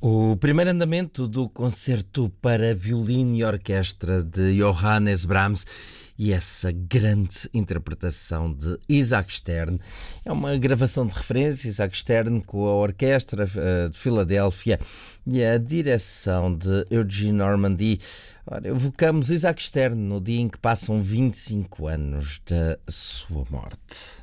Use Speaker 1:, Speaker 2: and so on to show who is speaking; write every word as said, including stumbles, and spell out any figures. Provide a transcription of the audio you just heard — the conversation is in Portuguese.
Speaker 1: O primeiro andamento do concerto para violino e orquestra de Johannes Brahms e essa grande interpretação de Isaac Stern. É uma gravação de referência, Isaac Stern com a Orquestra de Filadélfia e a direção de Eugene Normandy. Ora, evocamos Isaac Stern no dia em que passam vinte e cinco anos da sua morte.